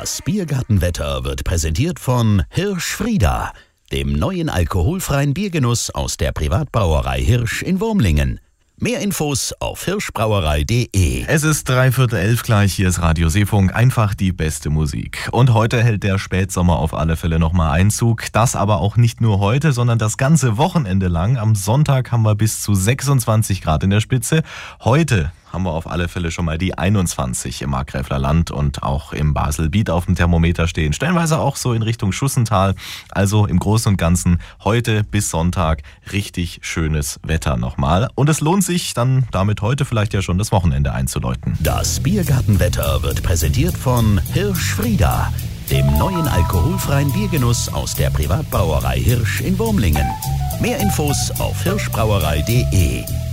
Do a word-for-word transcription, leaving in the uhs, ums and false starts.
Das Biergartenwetter wird präsentiert von Hirsch-Frieda, dem neuen alkoholfreien Biergenuss aus der Privatbrauerei Hirsch in Wurmlingen. Mehr Infos auf hirschbrauerei punkt de. Es ist dreiviertel elf gleich, hier ist Radio Seefunk, einfach die beste Musik. Und heute hält der Spätsommer auf alle Fälle nochmal Einzug. Das aber auch nicht nur heute, sondern das ganze Wochenende lang. Am Sonntag haben wir bis zu sechsundzwanzig Grad in der Spitze. Heute haben wir auf alle Fälle schon mal die einundzwanzig im Markgräfler Land und auch im Baselbiet auf dem Thermometer stehen. Stellenweise auch so in Richtung Schussental. Also im Großen und Ganzen heute bis Sonntag richtig schönes Wetter nochmal. Und es lohnt sich dann damit heute vielleicht ja schon das Wochenende einzuläuten. Das Biergartenwetter wird präsentiert von Hirsch-Frieda, dem neuen alkoholfreien Biergenuss aus der Privatbrauerei Hirsch in Wurmlingen. Mehr Infos auf hirschbrauerei punkt de.